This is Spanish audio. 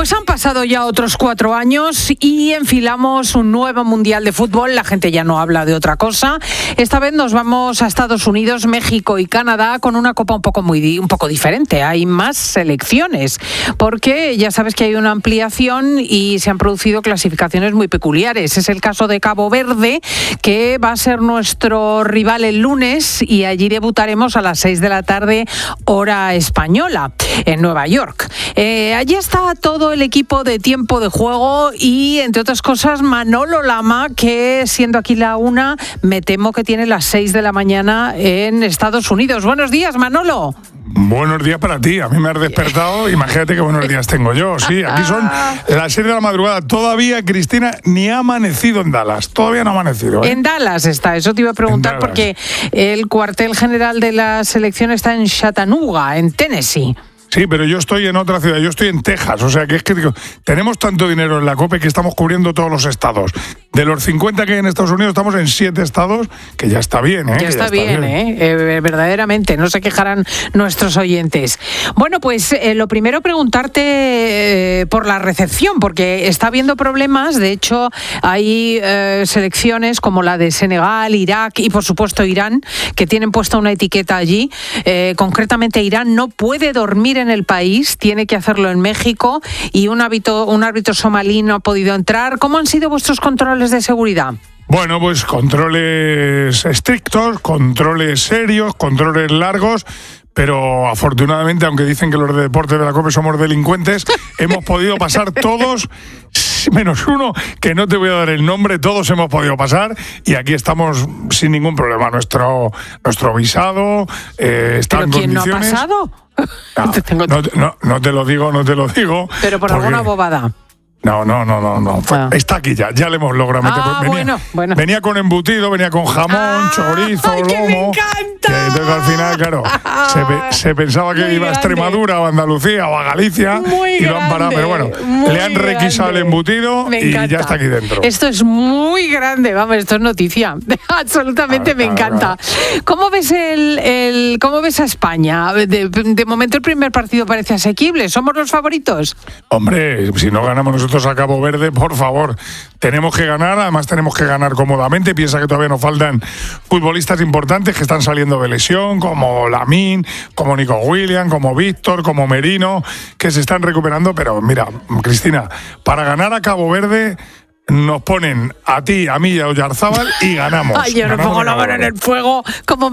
Pues han pasado ya otros 4 años y enfilamos un nuevo Mundial de Fútbol. La gente ya no habla de otra cosa. Esta vez nos vamos a Estados Unidos, México y Canadá con una copa un poco diferente. Hay más selecciones porque ya sabes que hay una ampliación y se han producido clasificaciones muy peculiares. Es el caso de Cabo Verde, que va a ser nuestro rival el lunes y allí debutaremos a las 6 de la tarde, hora española, en Nueva York. Allí está todo el equipo de Tiempo de Juego y, entre otras cosas, Manolo Lama, que siendo aquí la 1, me temo que tiene las 6 de la mañana en Estados Unidos. Buenos días, Manolo. Buenos días para ti. A mí me has despertado. Imagínate qué buenos días tengo yo. Sí, aquí son las 6 de la madrugada. Todavía, Cristina, ni ha amanecido en Dallas. Todavía no ha amanecido, ¿eh? En Dallas está. Eso te iba a preguntar porque el cuartel general de la selección está en Chattanooga, en Tennessee. Sí, pero yo estoy en otra ciudad, yo estoy en Texas, o sea que es que digo, tenemos tanto dinero en la COPE que estamos cubriendo todos los estados. De los 50 que hay en Estados Unidos estamos en 7 estados, que ya está bien, ¿eh? Ya está bien, verdaderamente, no se quejarán nuestros oyentes. Bueno, pues lo primero preguntarte por la recepción, porque está habiendo problemas. De hecho, hay selecciones como la de Senegal, Irak y por supuesto Irán, que tienen puesta una etiqueta allí. Concretamente, Irán no puede dormir en el país, tiene que hacerlo en México, y un árbitro somalí no ha podido entrar. ¿Cómo han sido vuestros controles de seguridad? Bueno, pues controles estrictos, controles serios, controles largos, pero afortunadamente, aunque dicen que los de deportes de la COPE somos delincuentes, hemos podido pasar todos, menos uno, que no te voy a dar el nombre, todos hemos podido pasar y aquí estamos sin ningún problema. Nuestro visado está en condiciones. ¿Quién no ha pasado? No te lo digo. Pero por alguna bobada. No. Está aquí ya le hemos logrado meter. Bueno. Venía con embutido, venía con jamón, chorizo, lomo. ¡Que me encanta! Entonces al final, claro, se pensaba que iba a Extremadura o a Andalucía o a Galicia y lo han parado, pero bueno, le han requisado el embutido y ya está aquí dentro. Esto es muy grande, vamos, esto es noticia. Absolutamente me encanta. ¿Cómo ves cómo ves a España? De momento el primer partido parece asequible. ¿Somos los favoritos? Hombre, si no ganamos nosotros a Cabo Verde, por favor, tenemos que ganar, además tenemos que ganar cómodamente. Piensa que todavía nos faltan futbolistas importantes que están saliendo de lesión, como Lamine, como Nico Williams, como Víctor, como Merino, que se están recuperando, pero mira, Cristina, para ganar a Cabo Verde nos ponen a ti, a mí y a Oyarzábal y ganamos. Ay, yo no pongo la mano en el fuego como